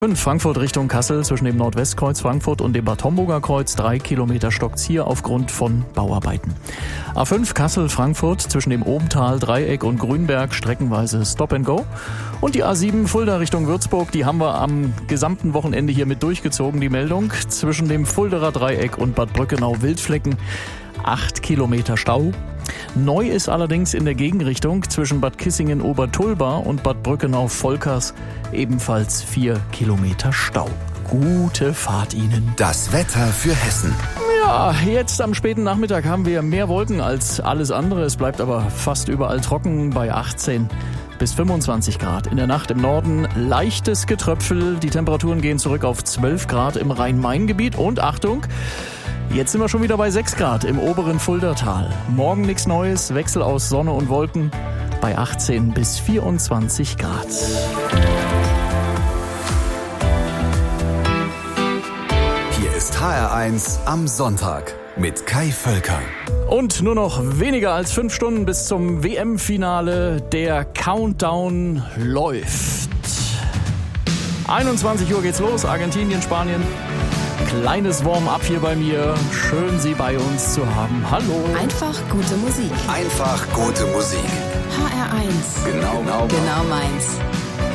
5 Frankfurt Richtung Kassel zwischen dem Nordwestkreuz Frankfurt und dem Bad Homburger Kreuz 3 Kilometer stockt's hier aufgrund von Bauarbeiten. A5 Kassel-Frankfurt zwischen dem Obental, Dreieck und Grünberg streckenweise Stop and Go. Und die A7 Fulda Richtung Würzburg, die haben wir am gesamten Wochenende hier mit durchgezogen, die Meldung. Zwischen dem Fulderer Dreieck und Bad Brückenau-Wildflecken 8 Kilometer Stau. Neu ist allerdings in der Gegenrichtung zwischen Bad Kissingen-Obertulba und Bad Brückenau-Volkers ebenfalls 4 Kilometer Stau. Gute Fahrt Ihnen. Das Wetter für Hessen. Ja, jetzt am späten Nachmittag haben wir mehr Wolken als alles andere. Es bleibt aber fast überall trocken bei 18 bis 25 Grad. In der Nacht im Norden leichtes Getröpfel. Die Temperaturen gehen zurück auf 12 Grad im Rhein-Main-Gebiet. Und Achtung, jetzt sind wir schon wieder bei 6 Grad im oberen Fuldatal. Morgen nichts Neues, Wechsel aus Sonne und Wolken bei 18 bis 24 Grad. Hier ist HR1 am Sonntag mit Kai Völker. Und nur noch weniger als 5 Stunden bis zum WM-Finale. Der Countdown läuft. 21 Uhr geht's los, Argentinien, Spanien. Kleines Warm-up hier bei mir. Schön, Sie bei uns zu haben. Hallo. Einfach gute Musik. Einfach gute Musik. HR1. Genau Genau meins.